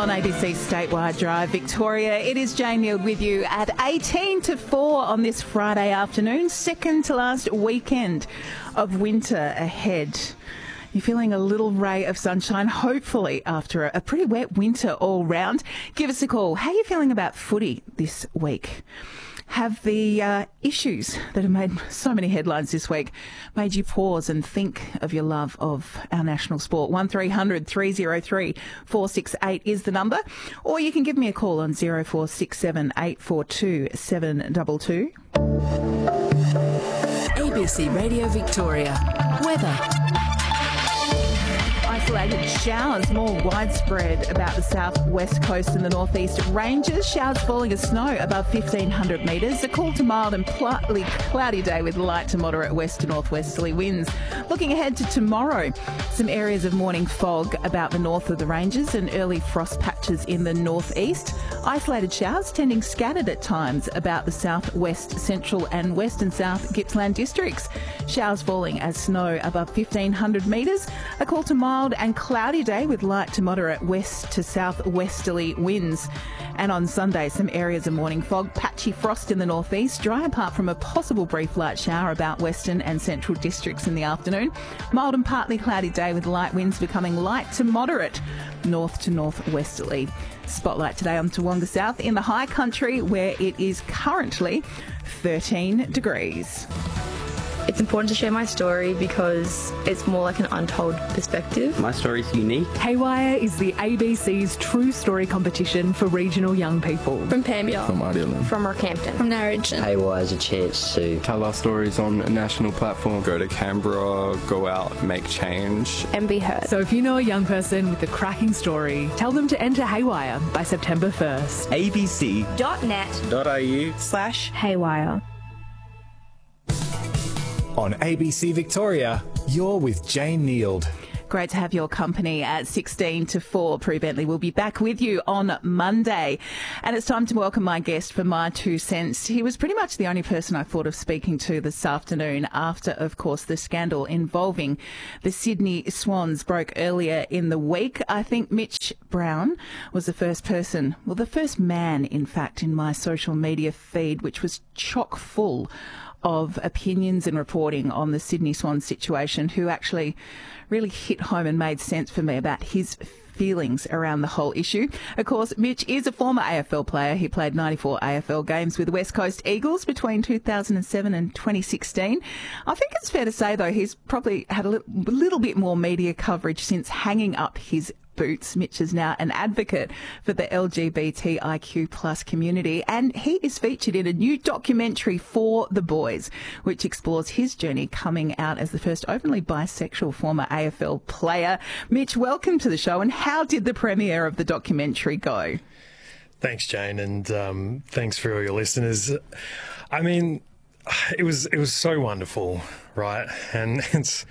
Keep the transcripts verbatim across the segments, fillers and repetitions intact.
on A B C Statewide Drive, Victoria. It is Jane Neal with you at eighteen to four on this Friday afternoon, second to last weekend of winter ahead. You're feeling a little ray of sunshine, hopefully, after a pretty wet winter all round. Give us a call. How are you feeling about footy this week? Have the uh, issues that have made so many headlines this week made you pause and think of your love of our national sport? one three hundred three oh three four six eight is the number. Or you can give me a call on zero four six seven eight four two seven two two. A B C Radio Victoria. Weather. Isolated showers more widespread about the south-west coast and the northeast ranges. Showers falling as snow above fifteen hundred metres. A cool to mild and partly cloudy day with light to moderate west to northwesterly winds. Looking ahead to tomorrow, some areas of morning fog about the north of the ranges and early frost patches in the northeast. Isolated showers tending scattered at times about the southwest, central and west and south Gippsland districts. Showers falling as snow above fifteen hundred metres. A cool to mild and cloudy day with light to moderate west to southwesterly winds. And on Sunday, some areas of morning fog, patchy frost in the northeast, dry apart from a possible brief light shower about western and central districts in the afternoon. Mild and partly cloudy day with light winds becoming light to moderate north to northwesterly. Spotlight today on Toowoomba South in the high country, where it is currently thirteen degrees. It's important to share my story because it's more like an untold perspective. My story's unique. Haywire is the A B C's True Story competition for regional young people. From Pamela. From Idealand. From Rockhampton. From Narrogin. Haywire is a chance to tell our stories on a national platform. Go to Canberra, go out, make change. And be heard. So if you know a young person with a cracking story, tell them to enter Haywire by September first. abc.net.au slash Haywire. On A B C Victoria, you're with Jane Neal. Great to have your company at sixteen to four. Prue Bentley will be back with you on Monday. And it's time to welcome my guest for my two cents. He was pretty much the only person I thought of speaking to this afternoon after, of course, the scandal involving the Sydney Swans broke earlier in the week. I think Mitch Brown was the first person, well, the first man, in fact, in my social media feed, which was chock full of opinions and reporting on the Sydney Swans situation, who actually really hit home and made sense for me about his feelings around the whole issue. Of course, Mitch is a former A F L player. He played ninety-four A F L games with West Coast Eagles between two thousand seven and twenty sixteen. I think it's fair to say, though, he's probably had a little, a little bit more media coverage since hanging up his boots. Mitch is now an advocate for the L G B T I Q plus community, and he is featured in a new documentary for the boys, which explores his journey coming out as the first openly bisexual former A F L player. Mitch, welcome to the show, and how did the premiere of the documentary go? Thanks, Jane, and um, thanks for all your listeners. I mean, it was it was so wonderful, right? And it's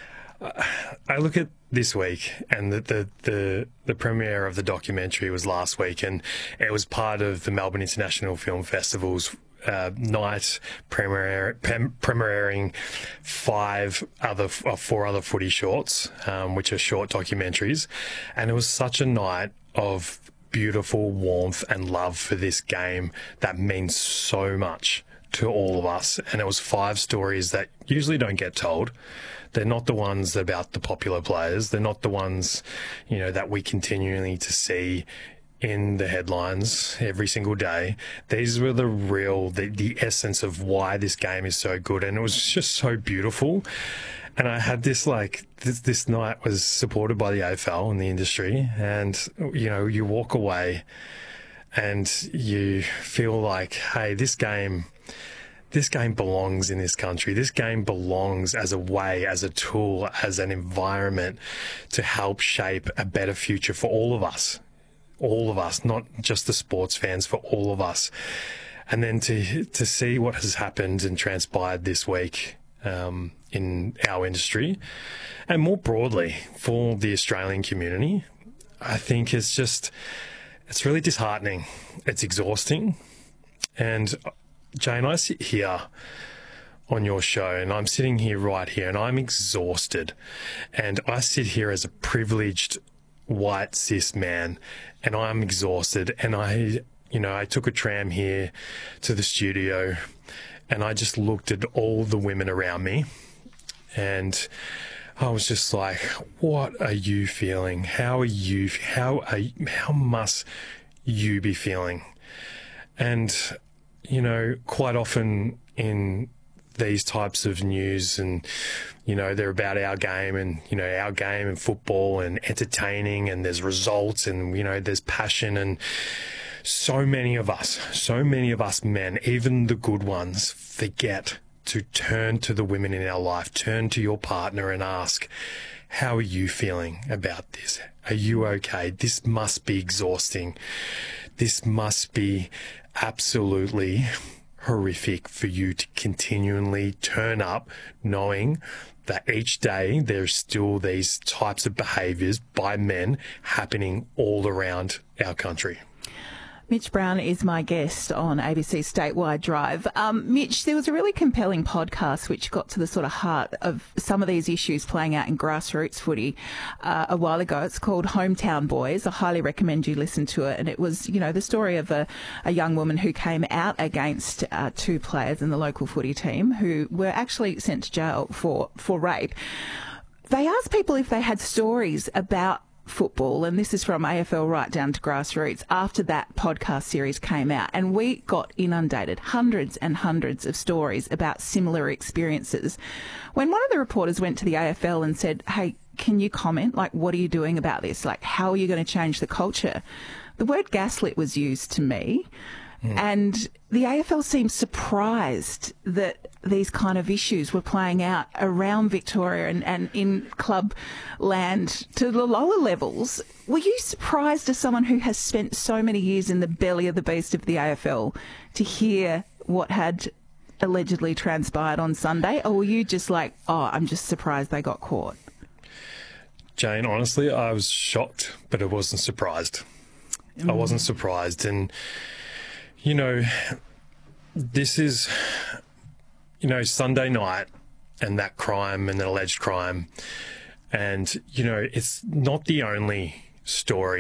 I look at this week, and the, the the the premiere of the documentary was last week, and it was part of the Melbourne International Film Festival's uh, night premiere, prem, premiering five other uh, four other footy shorts, um, which are short documentaries, and it was such a night of beautiful warmth and love for this game that means so much to all of us. And it was five stories that usually don't get told. They're not the ones about the popular players. They're not the ones, you know, that we continually to see in the headlines every single day. These were the real, the, the essence of why this game is so good. And it was just so beautiful. And I had this, like, this, this night was supported by the A F L and the industry. And, you know, you walk away and you feel like, hey, this game... This game belongs in this country. This game belongs as a way, as a tool, as an environment to help shape a better future for all of us. All of us, not just the sports fans, for all of us. And then to to see what has happened and transpired this week um, in our industry, and more broadly for the Australian community, I think it's just, it's really disheartening. It's exhausting. And Jane, I sit here on your show, and I'm sitting here right here, and I'm exhausted. And I sit here as a privileged white cis man, and I'm exhausted. And I, you know, I took a tram here to the studio, and I just looked at all the women around me, and I was just like, what are you feeling? How are you, how are, how must you be feeling? And, you know, quite often in these types of news, and, you know, they're about our game and, you know, our game and football and entertaining, and there's results and, you know, there's passion, and so many of us, so many of us men, even the good ones, forget to turn to the women in our life, turn to your partner and ask, how are you feeling about this? Are you okay? This must be exhausting. This must be absolutely horrific for you to continually turn up knowing that each day there's still these types of behaviours by men happening all around our country. Mitch Brown is my guest on A B C Statewide Drive. Um, Mitch, there was a really compelling podcast which got to the sort of heart of some of these issues playing out in grassroots footy uh, a while ago. It's called Hometown Boys. I highly recommend you listen to it. And it was, you know, the story of a, a young woman who came out against uh, two players in the local footy team who were actually sent to jail for, for rape. They asked people if they had stories about football, and this is from A F L right down to grassroots, after that podcast series came out, and we got inundated, hundreds and hundreds of stories about similar experiences. When one of the reporters went to the A F L and said, hey, can you comment? Like, what are you doing about this? Like, how are you going to change the culture? The word gaslit was used to me. Mm. And the A F L seemed surprised that these kind of issues were playing out around Victoria and, and in club land to the lower levels. Were you surprised, as someone who has spent so many years in the belly of the beast of the A F L, to hear what had allegedly transpired on Sunday? Or were you just like, oh, I'm just surprised they got caught? Jane, honestly, I was shocked, but I wasn't surprised. Mm. I wasn't surprised. And you know, this is, you know, Sunday night and that crime and the alleged crime. And, you know, it's not the only story